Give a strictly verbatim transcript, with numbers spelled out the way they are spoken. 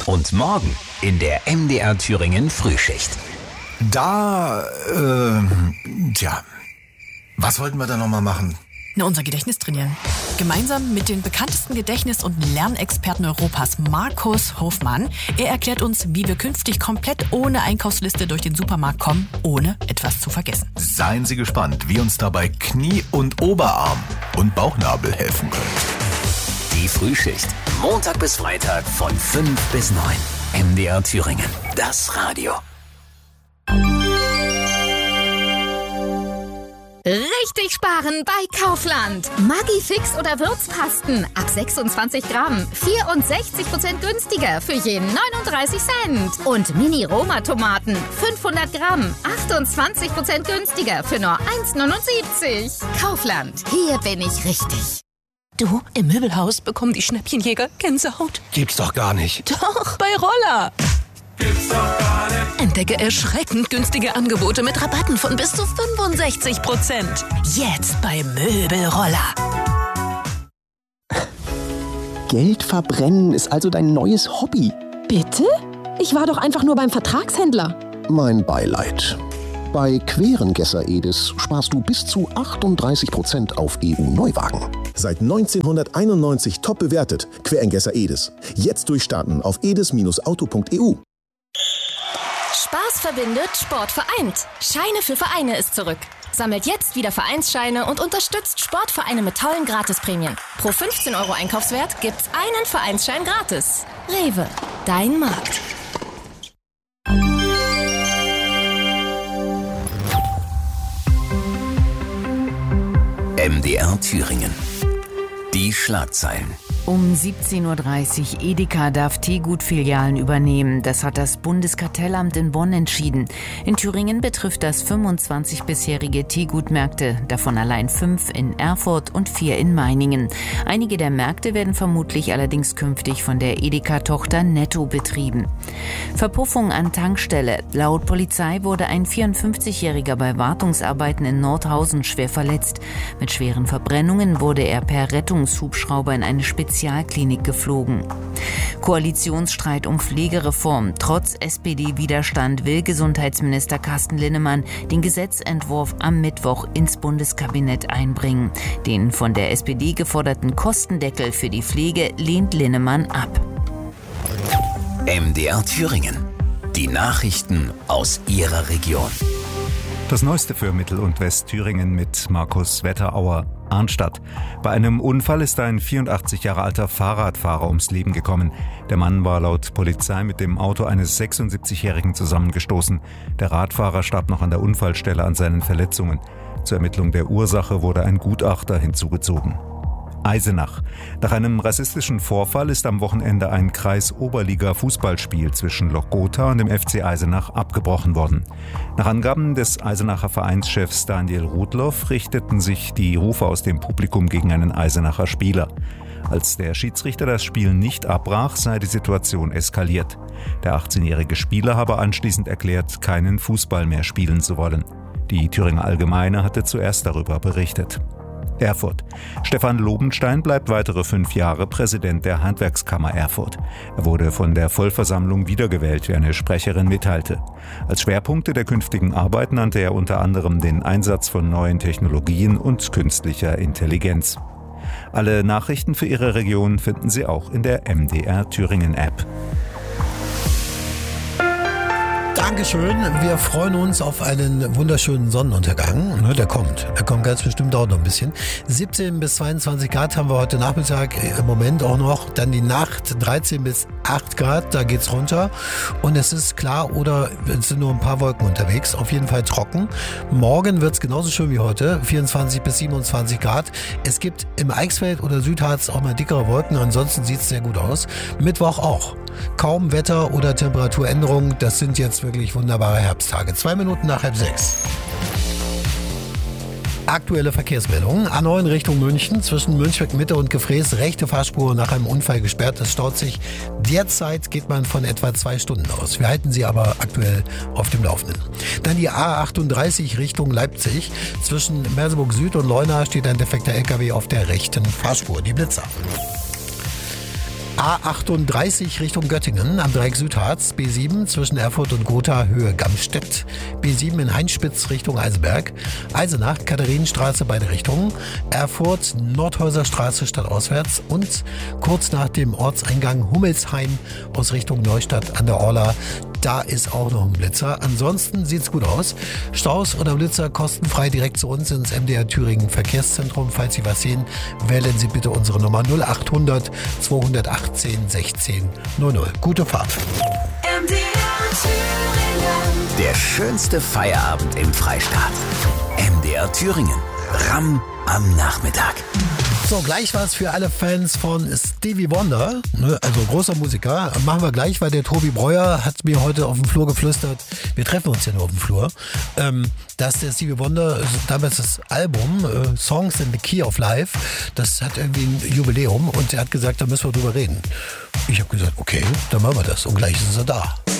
Und morgen in der M D R Thüringen Frühschicht. Da, äh, tja, was wollten wir da nochmal machen? Na, unser Gedächtnis trainieren. Gemeinsam mit den bekanntesten Gedächtnis- und Lernexperten Europas, Markus Hofmann. Er erklärt uns, wie wir künftig komplett ohne Einkaufsliste durch den Supermarkt kommen, ohne etwas zu vergessen. Seien Sie gespannt, wie uns dabei Knie- und Oberarm und Bauchnabel helfen können. Die Frühschicht. Montag bis Freitag von fünf bis neun. M D R Thüringen. Das Radio. Richtig sparen bei Kaufland. Maggi-Fix oder Würzpasten ab sechsundzwanzig Gramm. vierundsechzig Prozent günstiger für je neununddreißig Cent. Und Mini-Roma-Tomaten fünfhundert Gramm. achtundzwanzig Prozent günstiger für nur eins neunundsiebzig. Kaufland. Hier bin ich richtig. Du, im Möbelhaus bekommen die Schnäppchenjäger Gänsehaut. Gibt's doch gar nicht. Doch, bei Roller. Gibt's doch gar nicht. Entdecke erschreckend günstige Angebote mit Rabatten von bis zu fünfundsechzig Prozent. Jetzt bei Möbelroller. Geld verbrennen ist also dein neues Hobby. Bitte? Ich war doch einfach nur beim Vertragshändler. Mein Beileid. Bei Querengesser Edis sparst du bis zu achtunddreißig Prozent auf E U-Neuwagen. Seit neunzehnhunderteinundneunzig top bewertet. Querengesser Edis. Jetzt durchstarten auf edis Auto punkt e u. Spaß verbindet, Sport vereint. Scheine für Vereine ist zurück. Sammelt jetzt wieder Vereinsscheine und unterstützt Sportvereine mit tollen Gratisprämien. Pro fünfzehn Euro Einkaufswert gibt's einen Vereinsschein gratis. Rewe, dein Markt. M D R Thüringen. Die Schlagzeilen. Um siebzehn Uhr dreißig, Edeka darf Teegut-Filialen übernehmen. Das hat das Bundeskartellamt in Bonn entschieden. In Thüringen betrifft das fünfundzwanzig bisherige Teegutmärkte, davon allein fünf in Erfurt und vier in Meiningen. Einige der Märkte werden vermutlich allerdings künftig von der Edeka-Tochter Netto betrieben. Verpuffung an Tankstelle. Laut Polizei wurde ein vierundfünfzigjähriger bei Wartungsarbeiten in Nordhausen schwer verletzt. Mit schweren Verbrennungen wurde er per Rettungshubschrauber in eine Spezialklinik geflogen. Koalitionsstreit um Pflegereform. Trotz S P D-Widerstand will Gesundheitsminister Carsten Linnemann den Gesetzentwurf am Mittwoch ins Bundeskabinett einbringen. Den von der S P D geforderten Kostendeckel für die Pflege lehnt Linnemann ab. M D R Thüringen. Die Nachrichten aus Ihrer Region. Das Neueste für Mittel- und Westthüringen mit Markus Wetterauer. Arnstadt. Bei einem Unfall ist ein vierundachtzig Jahre alter Fahrradfahrer ums Leben gekommen. Der Mann war laut Polizei mit dem Auto eines sechsundsiebzigjährigen zusammengestoßen. Der Radfahrer starb noch an der Unfallstelle an seinen Verletzungen. Zur Ermittlung der Ursache wurde ein Gutachter hinzugezogen. Eisenach. Nach einem rassistischen Vorfall ist am Wochenende ein Kreis-Oberliga-Fußballspiel zwischen Lok Gotha und dem F C Eisenach abgebrochen worden. Nach Angaben des Eisenacher Vereinschefs Daniel Rudloff richteten sich die Rufe aus dem Publikum gegen einen Eisenacher Spieler. Als der Schiedsrichter das Spiel nicht abbrach, sei die Situation eskaliert. Der achtzehnjährige Spieler habe anschließend erklärt, keinen Fußball mehr spielen zu wollen. Die Thüringer Allgemeine hatte zuerst darüber berichtet. Erfurt. Stefan Lobenstein bleibt weitere fünf Jahre Präsident der Handwerkskammer Erfurt. Er wurde von der Vollversammlung wiedergewählt, wie eine Sprecherin mitteilte. Als Schwerpunkte der künftigen Arbeit nannte er unter anderem den Einsatz von neuen Technologien und künstlicher Intelligenz. Alle Nachrichten für Ihre Region finden Sie auch in der M D R Thüringen App. Dankeschön. Wir freuen uns auf einen wunderschönen Sonnenuntergang. Der kommt. Er kommt ganz bestimmt, dauert noch ein bisschen. siebzehn bis zweiundzwanzig Grad haben wir heute Nachmittag im Moment auch noch. Dann die Nacht dreizehn bis acht Grad, da geht's runter. Und es ist klar, oder es sind nur ein paar Wolken unterwegs. Auf jeden Fall trocken. Morgen wird's genauso schön wie heute. vierundzwanzig bis siebenundzwanzig Grad. Es gibt im Eichsfeld oder Südharz auch mal dickere Wolken. Ansonsten sieht's sehr gut aus. Mittwoch auch. Kaum Wetter- oder Temperaturänderungen. Das sind jetzt wirklich wunderbare Herbsttage. Zwei Minuten nach halb sechs. Aktuelle Verkehrsmeldungen. A neun Richtung München, zwischen Münchberg Mitte und Gefrees, rechte Fahrspur nach einem Unfall gesperrt. Es staut sich. Derzeit geht man von etwa zwei Stunden aus. Wir halten Sie aber aktuell auf dem Laufenden. Dann die A achtunddreißig Richtung Leipzig. Zwischen Merseburg Süd und Leuna steht ein defekter L K W auf der rechten Fahrspur. Die Blitzer. A achtunddreißig Richtung Göttingen am Dreieck Südharz, B sieben zwischen Erfurt und Gotha Höhe Gamstedt, B sieben in Heinspitz Richtung Eisenberg, Eisenach, Katharinenstraße beide Richtungen, Erfurt, Nordhäuserstraße stadtauswärts und kurz nach dem Ortseingang Hummelsheim aus Richtung Neustadt an der Orla. Da ist auch noch ein Blitzer. Ansonsten sieht's gut aus. Staus oder Blitzer kostenfrei direkt zu uns ins M D R Thüringen Verkehrszentrum. Falls Sie was sehen, wählen Sie bitte unsere Nummer null achthundert zweihundertachtzehn sechzehn null null. Gute Fahrt. M D R Thüringen. Der schönste Feierabend im Freistaat. M D R Thüringen. Ram am Nachmittag. So, gleich was für alle Fans von Stevie Wonder, ne, also großer Musiker. Machen wir gleich, weil der Tobi Breuer hat mir heute auf dem Flur geflüstert, wir treffen uns ja nur auf dem Flur, ähm, dass der Stevie Wonder, also damals das Album äh, Songs in the Key of Life, das hat irgendwie ein Jubiläum und er hat gesagt, da müssen wir drüber reden. Ich habe gesagt, okay, dann machen wir das und gleich ist er da.